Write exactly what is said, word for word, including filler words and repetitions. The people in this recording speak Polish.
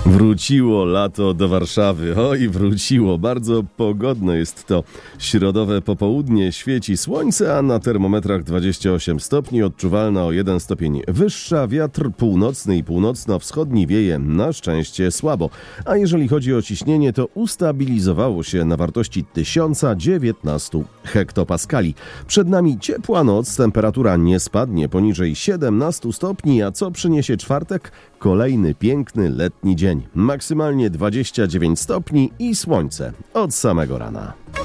Wróciło lato do Warszawy. Oj, wróciło. Bardzo pogodne jest to środowe popołudnie. Świeci słońce, a na termometrach dwadzieścia osiem stopni, odczuwalna o jeden stopień wyższa. Wiatr północny i północno-wschodni wieje na szczęście słabo. A jeżeli chodzi o ciśnienie, to ustabilizowało się na wartości tysiąc dziewiętnaście hektopaskali. Przed nami ciepła noc, temperatura nie spadnie poniżej siedemnaście stopni, a co przyniesie czwartek? Kolejny piękny letni dzień. Maksymalnie dwadzieścia dziewięć stopni i słońce od samego rana.